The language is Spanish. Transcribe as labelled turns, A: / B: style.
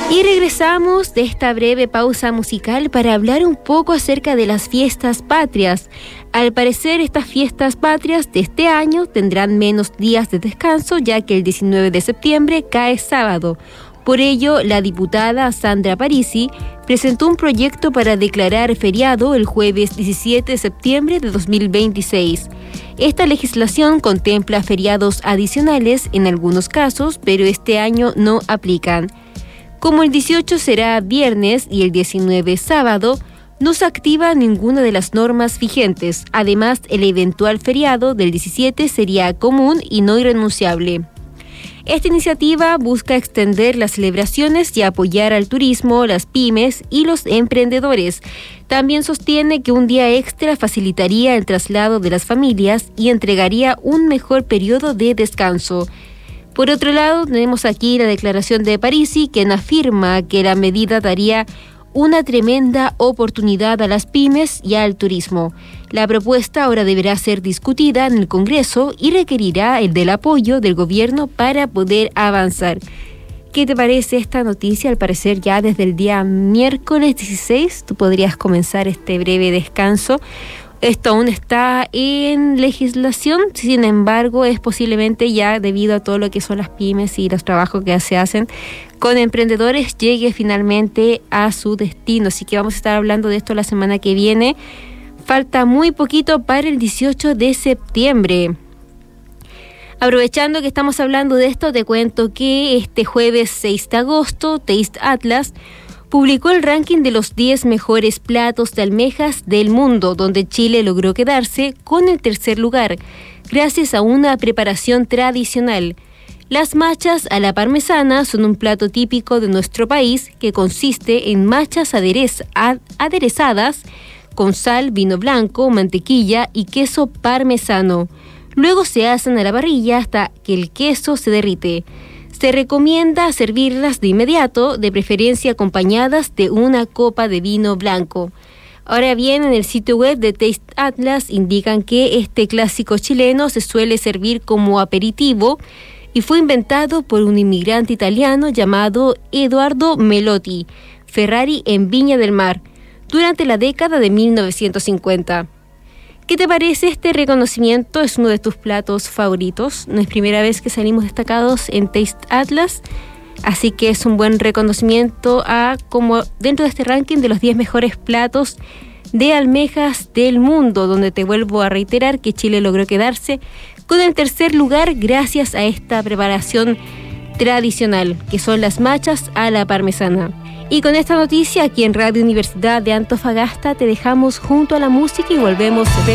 A: Y regresamos de esta breve pausa musical para hablar un poco acerca de las fiestas patrias. Al parecer, estas fiestas patrias de este año tendrán menos días de descanso, ya que el 19 de septiembre cae sábado. Por ello, la diputada Sandra Parisi presentó un proyecto para declarar feriado el jueves 17 de septiembre de 2026. Esta legislación contempla feriados adicionales en algunos casos, pero este año no aplican. Como el 18 será viernes y el 19 sábado, no se activa ninguna de las normas vigentes. Además, el eventual feriado del 17 sería común y no irrenunciable. Esta iniciativa busca extender las celebraciones y apoyar al turismo, las pymes y los emprendedores. También sostiene que un día extra facilitaría el traslado de las familias y entregaría un mejor periodo de descanso. Por otro lado, tenemos aquí la declaración de Parisi, quien afirma que la medida daría una tremenda oportunidad a las pymes y al turismo. La propuesta ahora deberá ser discutida en el Congreso y requerirá el del apoyo del gobierno para poder avanzar. ¿Qué te parece esta noticia? Al parecer ya desde el día miércoles 16 tú podrías comenzar este breve descanso. Esto aún está en legislación, sin embargo, es posiblemente ya debido a todo lo que son las pymes y los trabajos que se hacen con emprendedores, llegue finalmente a su destino. Así que vamos a estar hablando de esto la semana que viene. Falta muy poquito para el 18 de septiembre. Aprovechando que estamos hablando de esto, te cuento que este jueves 6 de agosto, Taste Atlas publicó el ranking de los 10 mejores platos de almejas del mundo, donde Chile logró quedarse con el tercer lugar, gracias a una preparación tradicional. Las machas a la parmesana son un plato típico de nuestro país que consiste en machas aderezadas con sal, vino blanco, mantequilla y queso parmesano. Luego se asan a la parrilla hasta que el queso se derrite. Se recomienda servirlas de inmediato, de preferencia acompañadas de una copa de vino blanco. Ahora bien, en el sitio web de Taste Atlas indican que este clásico chileno se suele servir como aperitivo y fue inventado por un inmigrante italiano llamado Eduardo Melotti Ferrari en Viña del Mar durante la década de 1950. ¿Qué te parece este reconocimiento? ¿Es uno de tus platos favoritos? No es primera vez que salimos destacados en Taste Atlas, así que es un buen reconocimiento a como dentro de este ranking de los 10 mejores platos de almejas del mundo, donde te vuelvo a reiterar que Chile logró quedarse con el tercer lugar gracias a esta preparación tradicional, que son las machas a la parmesana. Y con esta noticia, aquí en Radio Universidad de Antofagasta, te dejamos junto a la música y volvemos